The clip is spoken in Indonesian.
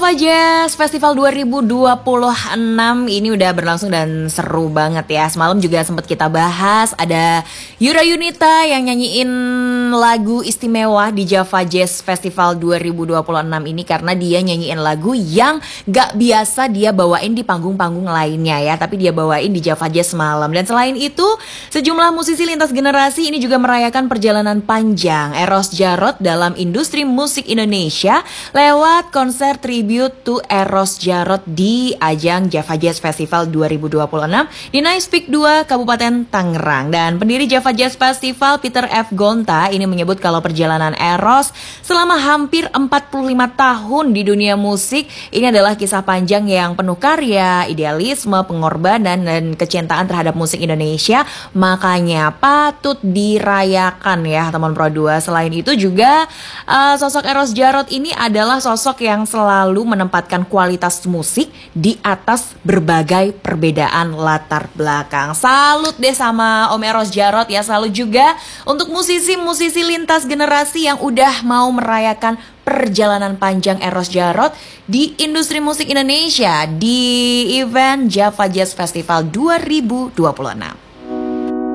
Java Jazz Festival 2026 ini udah berlangsung dan seru banget ya. Semalam juga sempat kita bahas, ada Yura Yunita yang nyanyiin lagu istimewa di Java Jazz Festival 2026 ini karena dia nyanyiin lagu yang gak biasa dia bawain di panggung-panggung lainnya ya, tapi dia bawain di Java Jazz semalam. Dan selain itu, sejumlah musisi lintas generasi ini juga merayakan perjalanan panjang Eros Djarot dalam industri musik Indonesia lewat konser tribute to Eros Djarot di ajang Java Jazz Festival 2026 di Nice Peak 2 Kabupaten Tangerang. Dan pendiri Java Jazz Festival Peter F. Gonta ini menyebut kalau perjalanan Eros selama hampir 45 tahun di dunia musik ini adalah kisah panjang yang penuh karya, idealisme, pengorbanan dan kecintaan terhadap musik Indonesia. Makanya patut dirayakan ya teman Pro 2. Selain itu juga sosok Eros Djarot ini adalah sosok yang selalu menempatkan kualitas musik di atas berbagai perbedaan latar belakang. Salut deh sama Om Eros Djarot ya. Salut juga untuk musisi-musisi lintas generasi yang udah mau merayakan perjalanan panjang Eros Djarot di industri musik Indonesia di event Java Jazz Festival 2026.